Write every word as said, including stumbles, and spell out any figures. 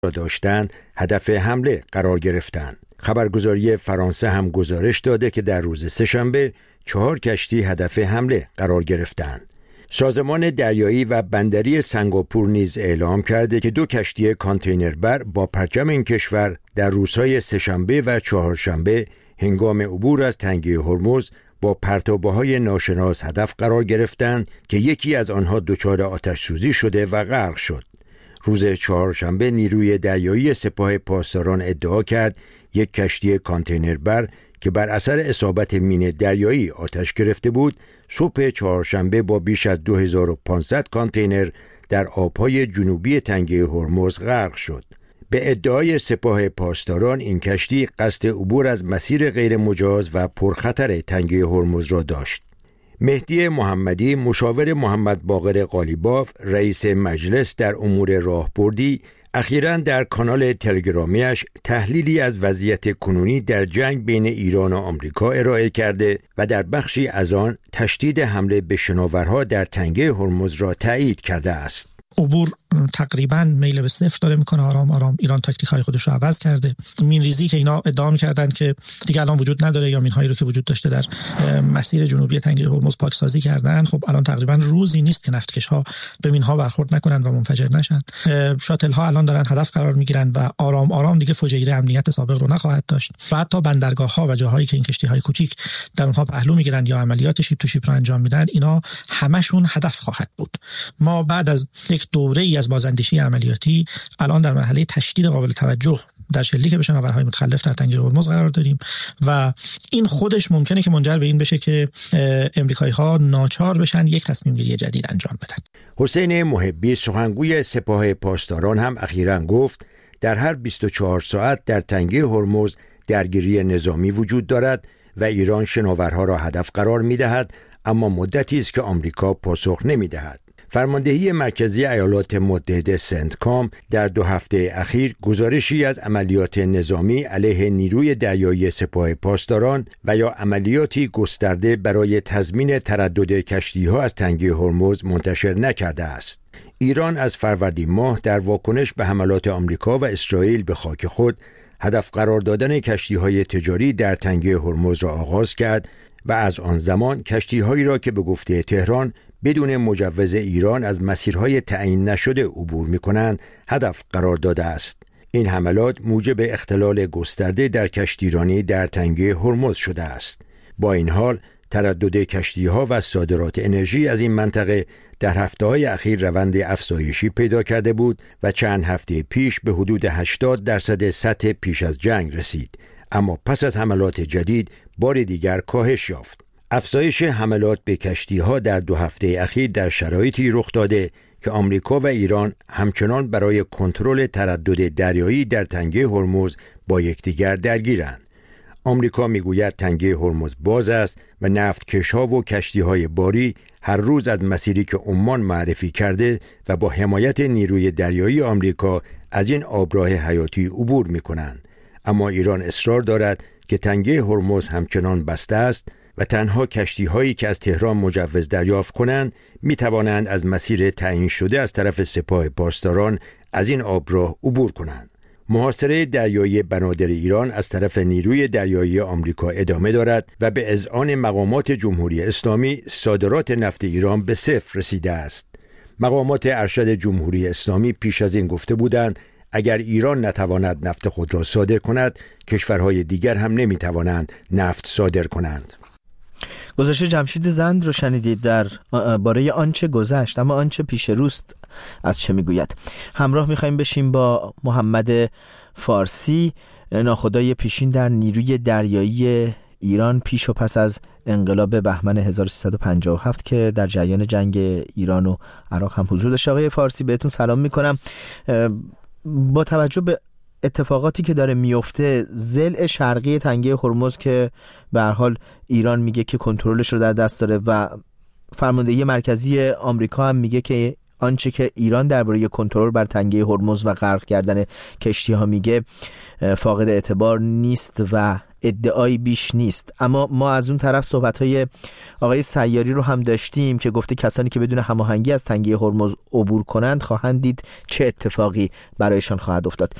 را داشتند هدف حمله قرار گرفتند. خبرگزاری فرانسه هم گزارش داده که در روز سه‌شنبه چهار کشتی هدف حمله قرار گرفتند. سازمان دریایی و بندری سنگاپور نیز اعلام کرده که دو کشتی کانتینربر با پرچم این کشور در روزهای سه‌شنبه و چهارشنبه هنگام عبور از تنگه هرمز با پرتابه‌های ناشناس هدف قرار گرفتند که یکی از آنها دچار آتش سوزی شده و غرق شد. روز چهارشنبه نیروی دریایی سپاه پاسداران ادعا کرد یک کشتی کانتینربر که بر اثر اصابت مین دریایی آتش گرفته بود، صبح چهارشنبه با بیش از دو هزار و پانصد کانتینر در آبهای جنوبی تنگه هرمز غرق شد. به ادعای سپاه پاسداران این کشتی قصد عبور از مسیر غیر مجاز و پرخطر تنگه هرمز را داشت. مهدی محمدی، مشاور محمد باقر قالیباف، رئیس مجلس در امور راهبردی، اخیراً در کانال تلگرامیش تحلیلی از وضعیت کنونی در جنگ بین ایران و آمریکا ارائه کرده و در بخشی از آن تشدید حمله به شناورها در تنگه هرمز را تایید کرده است. عبور تقریبا میل به صفر داره میکنه. آرام آرام ایران تاکتیک های خودش رو عوض کرده. مین ریزی که اینا ادعا میکردن که دیگه الان وجود نداره یا مین هایی رو که وجود داشته در مسیر جنوبی تنگه هرمز پاکسازی کردن، خب الان تقریبا روزی نیست که نفتکش ها به مین ها برخورد نکنن و منفجر نشن. شاتل ها الان دارن هدف قرار میگیرن و آرام آرام دیگه فوجیره امنیت سابق رو نخواهد داشت و حتی بندرگاه ها و جاهایی که این کشتی های کوچیک در اونها پهلو میگیرن یا عملیات شیپ تو شیپ رو انجام میدن، اینا همشون هدف خواهد بود. ما بعد از یک دوره ای از بازاندیشی عملیاتی الان در مرحله تشدید قابل توجه در شلیک به شناورهای متخلف در تنگه هرمز قرار داریم و این خودش ممکنه که منجر به این بشه که امریکایی ها ناچار بشن یک تصمیم گیری جدید انجام بدن. حسین محبی، سخنگوی سپاه پاسداران، هم اخیراً گفت در هر بیست و چهار ساعت در تنگه هرمز درگیری نظامی وجود دارد و ایران شناورها را هدف قرار می‌دهد، اما مدتی است که آمریکا پاسخ نمی‌دهد. فرماندهی مرکزی ایالات متحده سنتکام در دو هفته اخیر گزارشی از عملیات نظامی علیه نیروی دریایی سپاه پاسداران و یا عملیاتی گسترده برای تضمین تردد کشتی‌ها از تنگه هرمز منتشر نکرده است. ایران از فروردین ماه در واکنش به حملات آمریکا و اسرائیل به خاک خود هدف قرار دادن کشتی‌های تجاری در تنگه هرمز را آغاز کرد و از آن زمان کشتی‌هایی را که به گفته تهران بدون مجوز ایران از مسیرهای تعیین نشده عبور می‌کنند هدف قرار داده است. این حملات موجب اختلال گسترده در کشتیرانی در تنگه هرمز شده است. با این حال تردد کشتی‌ها و صادرات انرژی از این منطقه در هفته‌های اخیر روند افزایشی پیدا کرده بود و چند هفته پیش به حدود هشتاد درصد سطح پیش از جنگ رسید، اما پس از حملات جدید بار دیگر کاهش یافت. افزایش حملات به کشتی‌ها در دو هفته اخیر در شرایطی رخ داده که آمریکا و ایران همچنان برای کنترل تردد دریایی در تنگه هرمز با یکدیگر درگیرند. آمریکا میگوید تنگه هرمز باز است و نفتکش‌ها و کشتی‌های باری هر روز از مسیری که عمان معرفی کرده و با حمایت نیروی دریایی آمریکا از این آبراه حیاتی عبور می‌کنند. اما ایران اصرار دارد که تنگه هرمز همچنان بسته است و تنها کشتی‌هایی که از تهران مجوز دریافت کنند می‌توانند از مسیر تعیین شده از طرف سپاه پاسداران از این آبراه عبور کنند. محاصره دریایی بنادر ایران از طرف نیروی دریایی آمریکا ادامه دارد و به اذعان مقامات جمهوری اسلامی صادرات نفت ایران به صفر رسیده است. مقامات ارشد جمهوری اسلامی پیش از این گفته بودند اگر ایران نتواند نفت خود را صادر کند، کشورهای دیگر هم نمی‌توانند نفت صادر کنند. گزارش جمشید زند رو شنیدید در باره آنچه گذشت، اما آنچه پیش روست از چه میگوید. همراه میخواییم بشیم با محمد فارسی، ناخدای پیشین در نیروی دریایی ایران پیش و پس از انقلاب بهمن هزار و سیصد و پنجاه و هفت که در جریان جنگ ایران و عراق هم حضور داشت. آقای فارسی بهتون سلام میکنم. با توجه به اتفاقاتی که داره میفته، ضلع شرقی تنگه هرمز که به هر حال ایران میگه که کنترلش رو در دست داره و فرماندهی مرکزی آمریکا هم میگه که آنچه که ایران درباره کنترل بر تنگه هرمز و غرق کردن کشتی ها میگه فاقد اعتبار نیست و ادعایی بیش نیست. اما ما از اون طرف صحبت‌های آقای سیاری رو هم داشتیم که گفته کسانی که بدون هماهنگی از تنگه هرمز عبور کنند خواهند دید چه اتفاقی برایشان خواهد افتاد.